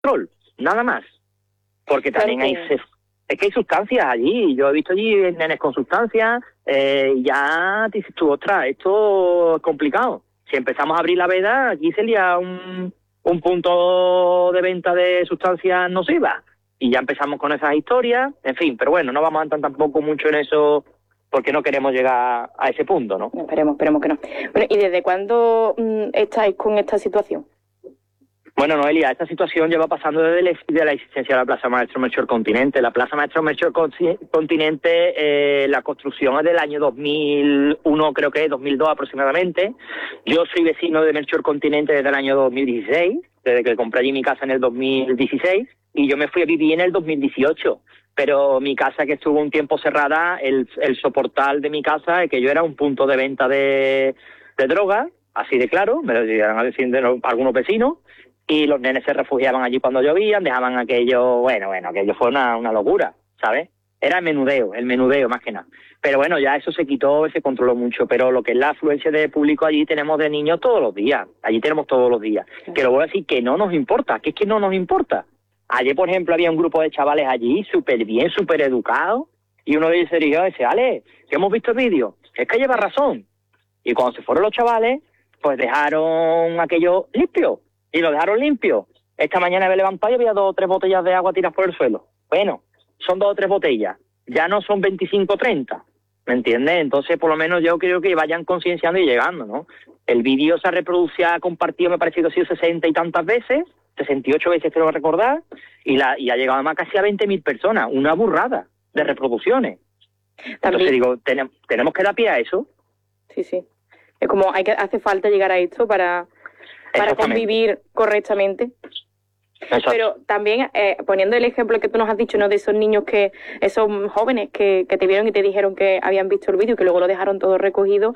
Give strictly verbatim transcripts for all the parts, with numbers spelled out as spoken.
control, nada más. Porque también Claro hay... que... Es que hay sustancias allí, yo he visto allí nenes con sustancias, eh, ya dices tú, ostras, esto es complicado. Si empezamos a abrir la veda, aquí sería un, un punto de venta de sustancias nocivas. Y ya empezamos con esas historias, en fin, pero bueno, no vamos a entrar tampoco mucho en eso porque no queremos llegar a ese punto, ¿no? Esperemos, esperemos que no. Bueno, ¿y desde cuándo mmm, estáis con esta situación? Bueno, Noelia, esta situación lleva pasando desde la, de la existencia de la Plaza Maestro Melchor Continente. La Plaza Maestro Melchor Continente, eh, la construcción es del año dos mil uno, creo que es, dos mil dos aproximadamente. Yo soy vecino de Melchor Continente desde el año dos mil dieciséis, desde que compré allí mi casa en el dos mil dieciséis, y yo me fui a vivir en el dos mil dieciocho. Pero mi casa, que estuvo un tiempo cerrada, el, el soportal de mi casa es que yo era un punto de venta de, de drogas, así de claro, me lo llegaron a decir de algunos vecinos, y los nenes se refugiaban allí cuando llovían, dejaban aquello, bueno, bueno, aquello fue una, una locura, ¿sabes? Era el menudeo, el menudeo más que nada. Pero bueno, ya eso se quitó, se controló mucho, pero lo que es la afluencia de público allí tenemos de niños todos los días, allí tenemos todos los días. Que lo voy a decir que no nos importa, que es que no nos importa. Ayer, por ejemplo, había un grupo de chavales allí, súper bien, súper educados, y uno de ellos se dirigió y dice, Ale, que hemos visto el vídeo, es que lleva razón. Y cuando se fueron los chavales, pues dejaron aquello limpio. Y lo dejaron limpio. Esta mañana me he levantado y había dos o tres botellas de agua tiradas por el suelo. Bueno, son dos o tres botellas. Ya no son veinticinco o treinta. ¿Me entiendes? Entonces, por lo menos yo creo que vayan concienciando y llegando, ¿no? El vídeo se ha reproducido, ha compartido, me parece que ha sido sesenta y tantas veces, sesenta y ocho veces, creo recordar, y, la, y ha llegado además casi a veinte mil personas. Una burrada de reproducciones. También. Entonces digo, tenemos, tenemos que dar pie a eso. Sí, sí. Es como hay que hace falta llegar a esto para... para convivir correctamente. Exacto. Pero también eh, poniendo el ejemplo que tú nos has dicho, ¿no? De esos niños que, esos jóvenes que, que te vieron y te dijeron que habían visto el vídeo y que luego lo dejaron todo recogido,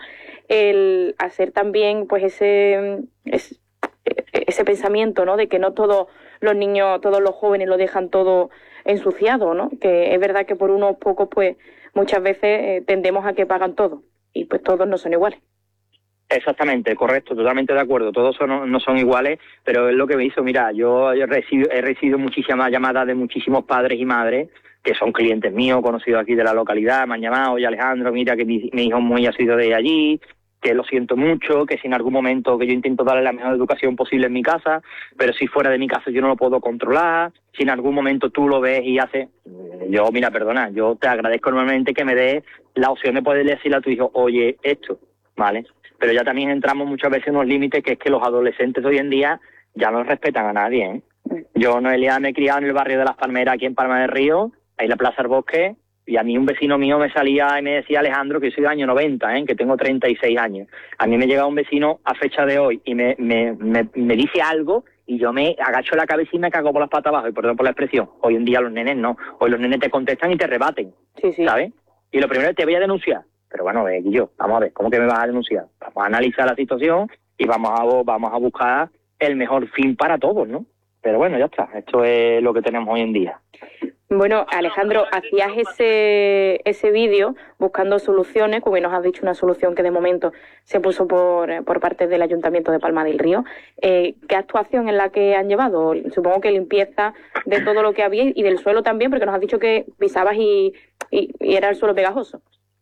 el hacer también pues ese, ese, ese pensamiento, ¿no? De que no todos los niños, todos los jóvenes lo dejan todo ensuciado, ¿no? Que es verdad que por unos pocos pues muchas veces eh, tendemos a que pagan todo y pues todos no son iguales. Exactamente, correcto, totalmente de acuerdo. Todos son, no son iguales, pero es lo que me hizo. Mira, yo he recibido, he recibido muchísimas llamadas de muchísimos padres y madres que son clientes míos, conocidos aquí de la localidad. Me han llamado, oye Alejandro, mira que mi, mi hijo muy ha sido de allí, que lo siento mucho, que si en algún momento que yo intento darle la mejor educación posible en mi casa, pero si fuera de mi casa yo no lo puedo controlar, si en algún momento tú lo ves y haces... Yo, mira, perdona, yo te agradezco enormemente que me des la opción de poder decirle a tu hijo, oye, esto, ¿vale? Pero ya también entramos muchas veces en unos límites que es que los adolescentes de hoy en día ya no respetan a nadie, ¿eh? Yo, Noelia, me he criado en el barrio de Las Palmeras, aquí en Palma del Río, ahí en la Plaza del Bosque, y a mí un vecino mío me salía y me decía, Alejandro, que yo soy del año noventa, ¿eh? Que tengo treinta y seis años. A mí me llega un vecino a fecha de hoy y me, me, me, me dice algo y yo me agacho la cabeza y me cago por las patas abajo, y perdón por la expresión. Hoy en día los nenes no, hoy los nenes te contestan y te rebaten, sí, sí. ¿Sabes? Y lo primero es te voy a denunciar. Pero bueno, eh, yo, vamos a ver, ¿cómo que me vas a denunciar? Vamos a analizar la situación y vamos a, vamos a buscar el mejor fin para todos, ¿no? Pero bueno, ya está, esto es lo que tenemos hoy en día. Bueno, Alejandro, hacías ese ese vídeo buscando soluciones, como nos has dicho, una solución que de momento se puso por, por parte del Ayuntamiento de Palma del Río. Eh, ¿Qué actuación es la que han llevado? Supongo que limpieza de todo lo que había y del suelo también, porque nos has dicho que pisabas y, y, y era el suelo pegajoso.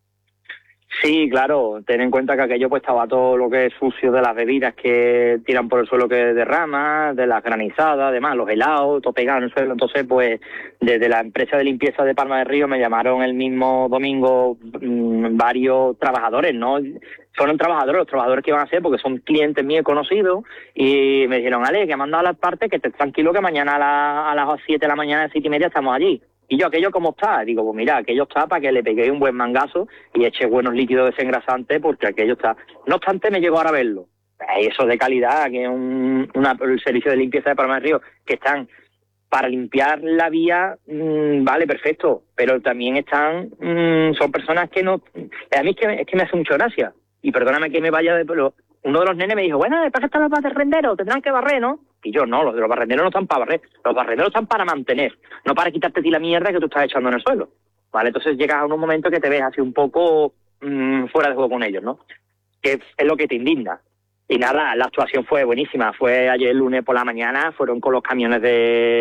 Sí, claro, ten en cuenta que aquello pues estaba todo lo que es sucio de las bebidas que tiran por el suelo que derrama, de las granizadas, además los helados, todo pegado en el suelo. Entonces, pues desde la empresa de limpieza de Palma del Río me llamaron el mismo domingo mmm, varios trabajadores, ¿no? Fueron trabajadores, los trabajadores que iban a hacer, porque son clientes míos conocidos, y me dijeron, Ale, que me han dado las partes, que estés tranquilo que mañana a, la, a las siete de la mañana, siete y media estamos allí. Y yo, ¿aquello cómo está? Digo, pues mira, aquello está para que le pegué un buen mangazo y eche buenos líquidos desengrasantes, porque aquello está... No obstante, me llegó ahora a verlo. Eso de calidad, que es un una, el servicio de limpieza de Palma del Río, que están para limpiar la vía, mmm, vale, perfecto, pero también están... Mmm, son personas que no... A mí es que, es que me hace mucha gracia. Y perdóname que me vaya de... Pero uno de los nenes me dijo, bueno, ¿para qué están los barrenderos? Tendrán que barrer, ¿no? Y yo, no, los de los barrenderos no están para barrer, los barrenderos están para mantener, no para quitarte a ti la mierda que tú estás echando en el suelo, ¿vale? Entonces llegas a un momento que te ves así un poco mmm, fuera de juego con ellos, ¿no? Que es lo que te indigna. Y nada, la actuación fue buenísima. Fue ayer lunes por la mañana, fueron con los camiones de